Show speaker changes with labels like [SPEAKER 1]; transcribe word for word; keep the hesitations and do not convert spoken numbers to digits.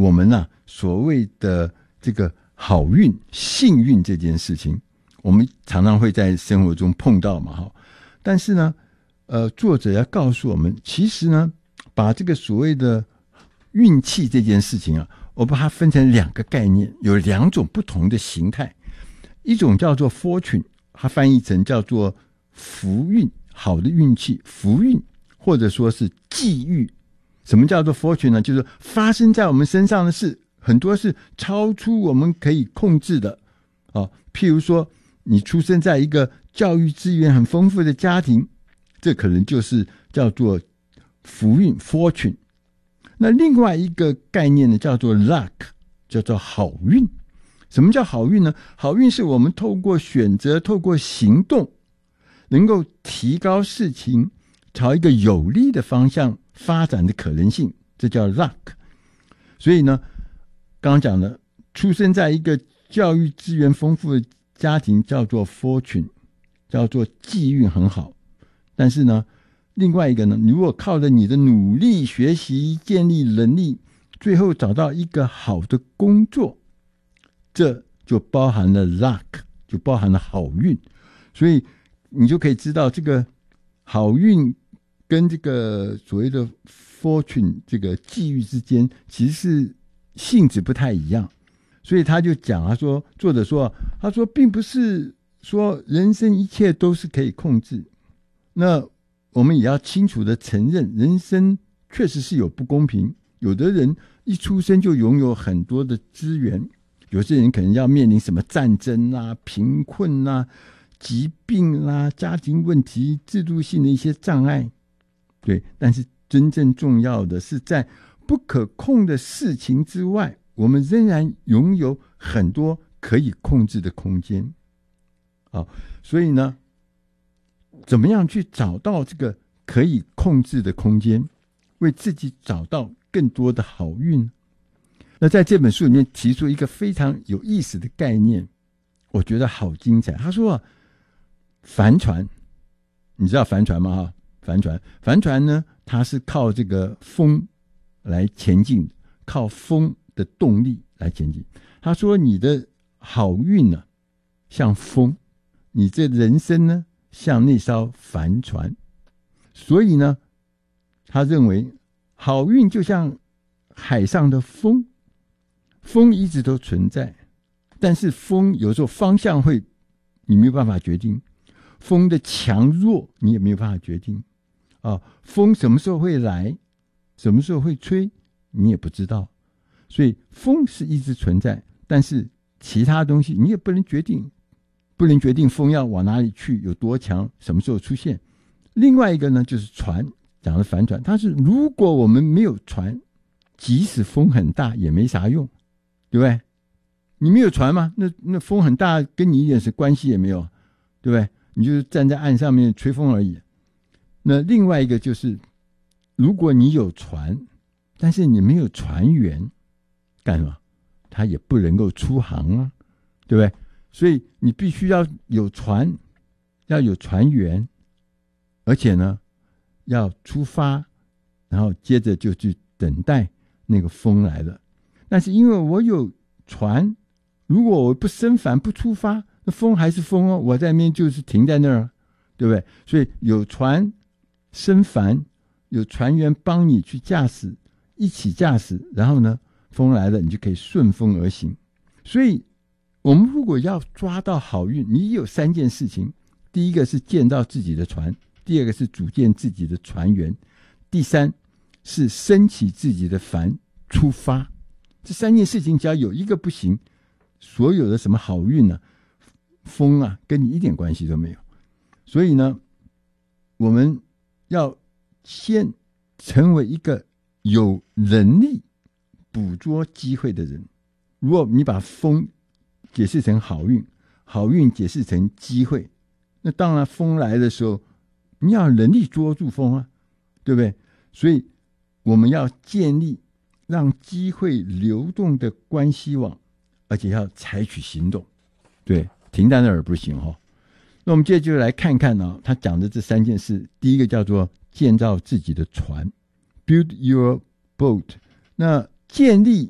[SPEAKER 1] 我们啊所谓的这个好运幸运这件事情，我们常常会在生活中碰到嘛，但是呢呃，作者要告诉我们，其实呢把这个所谓的运气这件事情啊，我把它分成两个概念，有两种不同的形态。一种叫做 fortune， 它翻译成叫做福运，好的运气，福运，或者说是际遇。什么叫做 fortune 呢？就是发生在我们身上的事，很多是超出我们可以控制的。哦，譬如说你出生在一个教育资源很丰富的家庭，这可能就是叫做福运 fortune。那另外一个概念呢，叫做 luck， 叫做好运。什么叫好运呢？好运是我们透过选择，透过行动，能够提高事情朝一个有利的方向发展的可能性，这叫 luck。 所以呢，刚刚讲的出生在一个教育资源丰富的家庭叫做 fortune， 叫做际运很好。但是呢，另外一个呢，如果靠着你的努力学习建立能力，最后找到一个好的工作，这就包含了 luck， 就包含了好运。所以你就可以知道，这个好运跟这个所谓的 fortune 这个际遇之间其实是性质不太一样。所以他就讲，他说作者说他说并不是说人生一切都是可以控制，那我们也要清楚的承认，人生确实是有不公平。有的人一出生就拥有很多的资源，有些人可能要面临什么战争啊、贫困啊、疾病啊、家庭问题、制度性的一些障碍。对，但是真正重要的是，在不可控的事情之外，我们仍然拥有很多可以控制的空间。好，所以呢，怎么样去找到这个可以控制的空间，为自己找到更多的好运？那在这本书里面提出一个非常有意思的概念，我觉得好精彩。他说啊，帆船，你知道帆船吗？哈，帆船，帆船呢，它是靠这个风来前进，靠风的动力来前进。他说你的好运呢，像风，你这人生呢，像那艘帆船。所以呢，他认为好运就像海上的风，风一直都存在，但是风有时候方向会你没有办法决定，风的强弱你也没有办法决定啊，风什么时候会来，什么时候会吹你也不知道。所以风是一直存在，但是其他东西你也不能决定，不能决定风要往哪里去，有多强，什么时候出现。另外一个呢，就是船，讲的帆船，它是如果我们没有船，即使风很大也没啥用，对不对？你没有船嘛，那那风很大跟你一点是关系也没有，对不对？你就是站在岸上面吹风而已。那另外一个就是，如果你有船，但是你没有船员，干什么？他也不能够出航啊，对不对？所以你必须要有船，要有船员，而且呢，要出发，然后接着就去等待那个风来了。但是因为我有船，如果我不升帆不出发，那风还是风哦，我在那边就是停在那儿，对不对？所以有船升帆，有船员帮你去驾驶，一起驾驶，然后呢，风来了你就可以顺风而行。所以我们如果要抓到好运，你有三件事情，第一个是建造自己的船，第二个是组建自己的船员，第三是升起自己的帆出发。这三件事情只要有一个不行，所有的什么好运呢、啊、风啊跟你一点关系都没有。所以呢，我们要先成为一个有能力捕捉机会的人。如果你把风解释成好运，好运解释成机会，那当然风来的时候你要有能力捉住风啊，对不对？所以我们要建立让机会流动的关系网，而且要采取行动。对，停在那儿不行哦。那我们接着就来看看呢、哦，他讲的这三件事。第一个叫做建造自己的船 ，build your boat。那建立